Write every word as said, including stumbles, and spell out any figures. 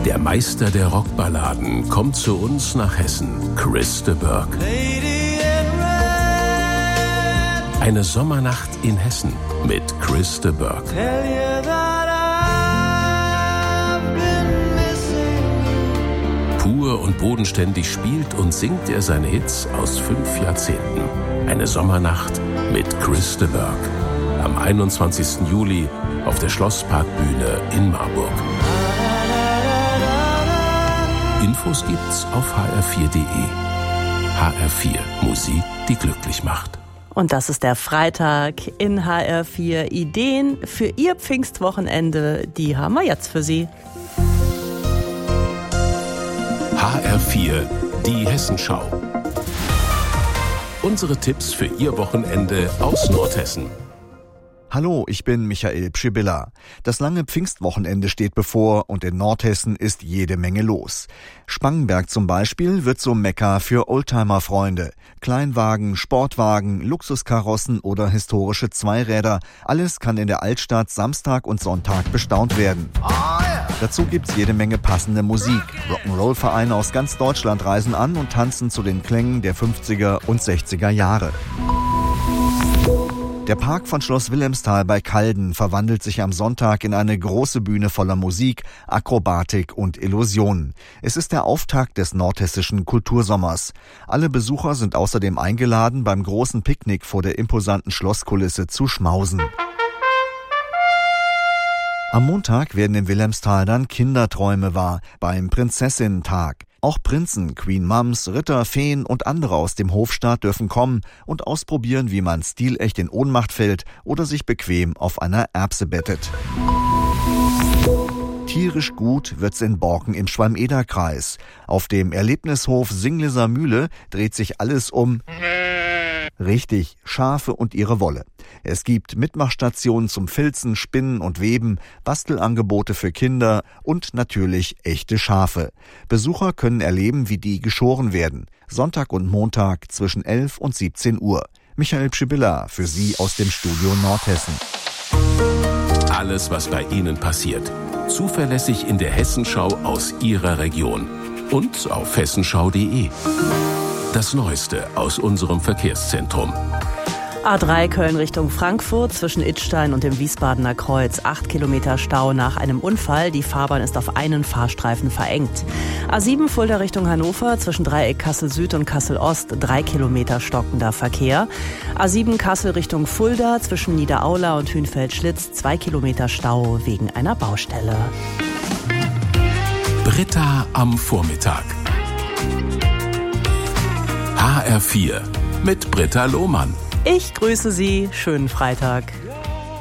Der Meister der Rockballaden kommt zu uns nach Hessen, Chris de Burgh. Eine Sommernacht in Hessen mit Chris de Burgh. Pur und bodenständig spielt und singt er seine Hits aus fünf Jahrzehnten. Eine Sommernacht mit Chris de Burgh. Am einundzwanzigsten Juli auf der Schlossparkbühne in Marburg. Infos gibt's auf h r vier punkt d e. H R vier, Musik, die glücklich macht. Und das ist der Freitag in H R vier. Ideen für Ihr Pfingstwochenende, die haben wir jetzt für Sie. H R vier, die Hessenschau. Unsere Tipps für Ihr Wochenende aus Nordhessen. Hallo, ich bin Michael Pschibbiller. Das lange Pfingstwochenende steht bevor und in Nordhessen ist jede Menge los. Spangenberg zum Beispiel wird zum Mekka für Oldtimer-Freunde. Kleinwagen, Sportwagen, Luxuskarossen oder historische Zweiräder. Alles kann in der Altstadt Samstag und Sonntag bestaunt werden. Oh yeah. Dazu gibt's jede Menge passende Musik. Rock'n'Roll-Vereine aus ganz Deutschland reisen an und tanzen zu den Klängen der fünfziger und sechziger Jahre. Der Park von Schloss Wilhelmsthal bei Calden verwandelt sich am Sonntag in eine große Bühne voller Musik, Akrobatik und Illusionen. Es ist der Auftakt des nordhessischen Kultursommers. Alle Besucher sind außerdem eingeladen, beim großen Picknick vor der imposanten Schlosskulisse zu schmausen. Am Montag werden in Wilhelmsthal dann Kinderträume wahr, beim Prinzessinnen-Tag. Auch Prinzen, Queen Mums, Ritter, Feen und andere aus dem Hofstaat dürfen kommen und ausprobieren, wie man stilecht in Ohnmacht fällt oder sich bequem auf einer Erbse bettet. Tierisch gut wird's in Borken im Schwalm-Eder-Kreis. Auf dem Erlebnishof Singlisser Mühle dreht sich alles um... Richtig, Schafe und ihre Wolle. Es gibt Mitmachstationen zum Filzen, Spinnen und Weben, Bastelangebote für Kinder und natürlich echte Schafe. Besucher können erleben, wie die geschoren werden. Sonntag und Montag zwischen elf und siebzehn Uhr. Michael Pschibbiller für Sie aus dem Studio Nordhessen. Alles, was bei Ihnen passiert. Zuverlässig in der Hessenschau aus Ihrer Region. Und auf hessenschau punkt d e. Das Neueste aus unserem Verkehrszentrum. A drei Köln Richtung Frankfurt zwischen Idstein und dem Wiesbadener Kreuz. Acht Kilometer Stau nach einem Unfall. Die Fahrbahn ist auf einen Fahrstreifen verengt. A sieben Fulda Richtung Hannover zwischen Dreieck Kassel Süd und Kassel Ost. Drei Kilometer stockender Verkehr. A sieben Kassel Richtung Fulda zwischen Niederaula und Hünfeld-Schlitz. Zwei Kilometer Stau wegen einer Baustelle. Britta am Vormittag. H R vier mit Britta Lohmann. Ich grüße Sie. Schönen Freitag.